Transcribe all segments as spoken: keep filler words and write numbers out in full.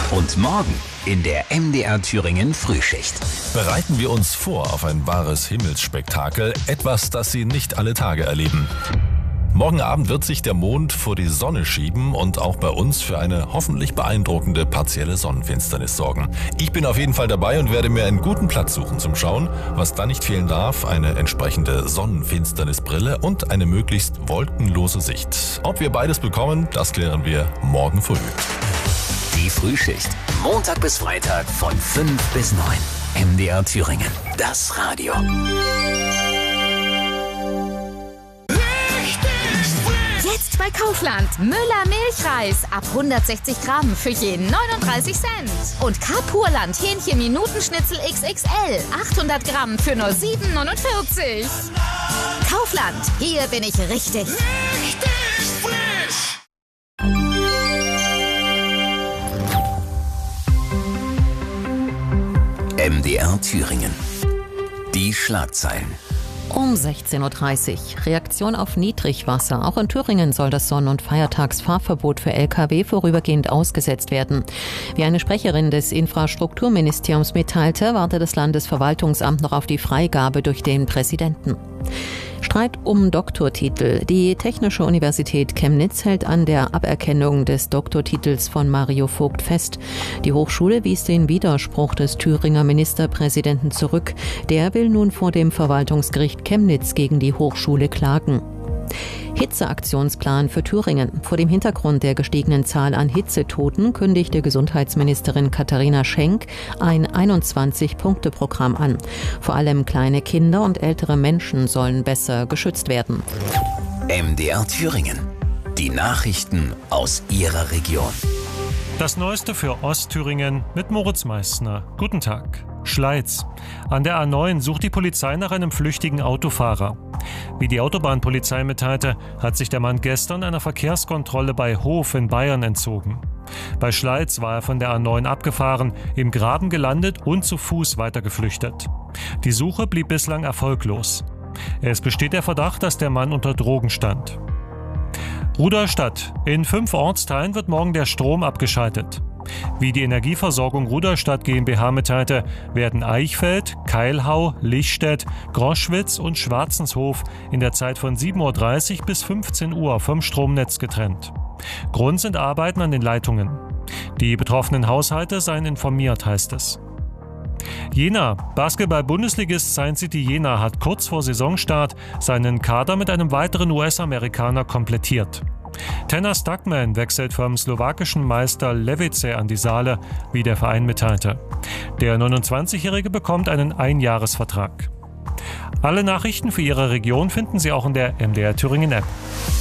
Und morgen in der M D R Thüringen Frühschicht. Bereiten wir uns vor auf ein wahres Himmelsspektakel, etwas, das Sie nicht alle Tage erleben. Morgen Abend wird sich der Mond vor die Sonne schieben und auch bei uns für eine hoffentlich beeindruckende partielle Sonnenfinsternis sorgen. Ich bin auf jeden Fall dabei und werde mir einen guten Platz suchen zum Schauen. Was da nicht fehlen darf, eine entsprechende Sonnenfinsternisbrille und eine möglichst wolkenlose Sicht. Ob wir beides bekommen, das klären wir morgen früh. Die Frühschicht. Montag bis Freitag von fünf bis neun. M D R Thüringen. Das Radio. Jetzt bei Kaufland. Müller Milchreis ab hundertsechzig Gramm für je neununddreißig Cent. Und Kapurland Hähnchen Minutenschnitzel X X L achthundert Gramm für nur sieben neunundvierzig. Kaufland. Hier bin ich richtig. Richtig frisch. M D R Thüringen. Die Schlagzeilen. Um sechzehn Uhr dreißig. Reaktion auf Niedrigwasser. Auch in Thüringen soll das Sonn- und Feiertagsfahrverbot für L K W vorübergehend ausgesetzt werden. Wie eine Sprecherin des Infrastrukturministeriums mitteilte, wartet das Landesverwaltungsamt noch auf die Freigabe durch den Präsidenten. Streit um Doktortitel. Die Technische Universität Chemnitz hält an der Aberkennung des Doktortitels von Mario Vogt fest. Die Hochschule wies den Widerspruch des Thüringer Ministerpräsidenten zurück. Der will nun vor dem Verwaltungsgericht Chemnitz gegen die Hochschule klagen. Hitzeaktionsplan für Thüringen. Vor dem Hintergrund der gestiegenen Zahl an Hitzetoten kündigte Gesundheitsministerin Katharina Schenk ein einundzwanzig-Punkte-Programm an. Vor allem kleine Kinder und ältere Menschen sollen besser geschützt werden. M D R Thüringen. Die Nachrichten aus Ihrer Region. Das Neueste für Ostthüringen mit Moritz Meissner. Guten Tag. Schleiz. An der A neun sucht die Polizei nach einem flüchtigen Autofahrer. Wie die Autobahnpolizei mitteilte, hat sich der Mann gestern einer Verkehrskontrolle bei Hof in Bayern entzogen. Bei Schleiz war er von der A neun abgefahren, im Graben gelandet und zu Fuß weitergeflüchtet. Die Suche blieb bislang erfolglos. Es besteht der Verdacht, dass der Mann unter Drogen stand. Rudolstadt. In fünf Ortsteilen wird morgen der Strom abgeschaltet. Wie die Energieversorgung Rudolstadt GmbH mitteilte, werden Eichfeld, Keilhau, Lichtstedt, Groschwitz und Schwarzenshof in der Zeit von sieben Uhr dreißig bis fünfzehn Uhr vom Stromnetz getrennt. Grund sind Arbeiten an den Leitungen. Die betroffenen Haushalte seien informiert, heißt es. Jena. Basketball-Bundesligist Science City Jena hat kurz vor Saisonstart seinen Kader mit einem weiteren U S-Amerikaner komplettiert. Tanner Stuckman wechselt vom slowakischen Meister Levice an die Saale, wie der Verein mitteilte. Der neunundzwanzigjährige bekommt einen Einjahresvertrag. Alle Nachrichten für Ihre Region finden Sie auch in der M D R Thüringen App.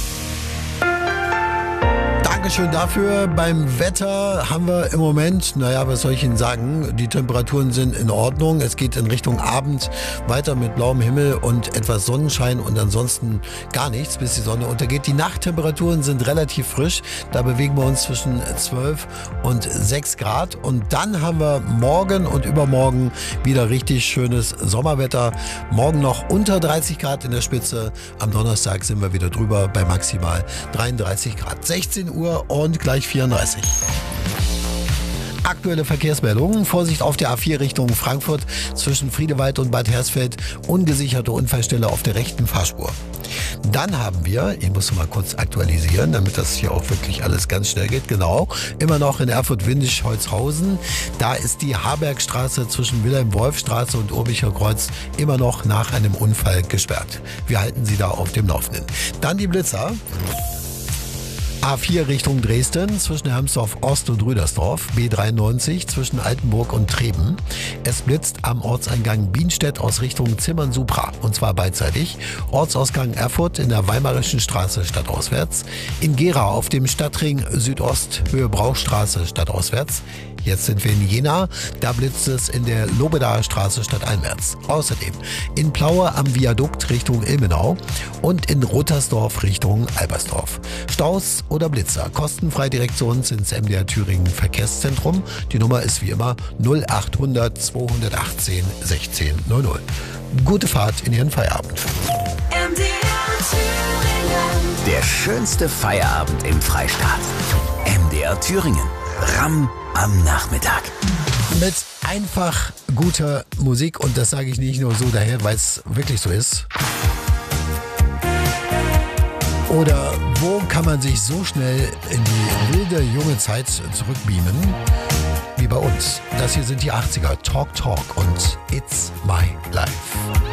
Dankeschön dafür. Beim Wetter haben wir im Moment, naja, was soll ich Ihnen sagen, die Temperaturen sind in Ordnung. Es geht in Richtung Abend weiter mit blauem Himmel und etwas Sonnenschein und ansonsten gar nichts, bis die Sonne untergeht. Die Nachttemperaturen sind relativ frisch. Da bewegen wir uns zwischen zwölf und sechs Grad. Und dann haben wir morgen und übermorgen wieder richtig schönes Sommerwetter. Morgen noch unter dreißig Grad in der Spitze. Am Donnerstag sind wir wieder drüber bei maximal dreiunddreißig Grad. sechzehn Uhr und gleich vierunddreißig. Aktuelle Verkehrsmeldungen. Vorsicht auf der A vier Richtung Frankfurt zwischen Friedewald und Bad Hersfeld. Ungesicherte Unfallstelle auf der rechten Fahrspur. Dann haben wir, ich muss mal kurz aktualisieren, damit das hier auch wirklich alles ganz schnell geht, genau, immer noch in Erfurt-Windisch-Holzhausen. Da ist die Harbergstraße zwischen Wilhelm-Wolf-Straße und Urbicher Kreuz immer noch nach einem Unfall gesperrt. Wir halten Sie da auf dem Laufenden. Dann die Blitzer. A vier Richtung Dresden zwischen Hermsdorf Ost und Rüdersdorf, B dreiundneunzig zwischen Altenburg und Treben. Es blitzt am Ortseingang Bienstedt aus Richtung Zimmern-Supra und zwar beidseitig. Ortsausgang Erfurt in der Weimarischen Straße stadtauswärts. In Gera auf dem Stadtring Südost Höhe Brauchstraße stadtauswärts. Jetzt sind wir in Jena, da blitzt es in der Lobedaer Straße stadteinwärts. Außerdem in Plaue am Viadukt Richtung Ilmenau und in Rottersdorf Richtung Albersdorf. Staus oder Blitzer, kostenfrei direkt zu uns ins M D R Thüringen Verkehrszentrum. Die Nummer ist wie immer null achthundert zweihundertachtzehn sechzehn null null. Gute Fahrt in Ihren Feierabend. M D R Thüringen. Der schönste Feierabend im Freistaat. M D R Thüringen. Ram am Nachmittag. Mit einfach guter Musik, und das sage ich nicht nur so daher, weil es wirklich so ist. Oder wo kann man sich so schnell in die wilde junge Zeit zurückbeamen wie bei uns? Das hier sind die achtziger, Talk Talk und It's My Life.